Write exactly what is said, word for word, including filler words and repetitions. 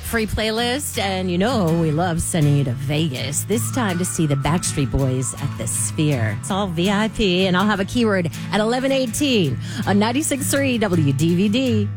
free playlist. And you know we love sending you to Vegas. This time to see the Backstreet Boys at the Sphere. It's all V I P, and I'll have a keyword at eleven eighteen on ninety-six point three W D V D.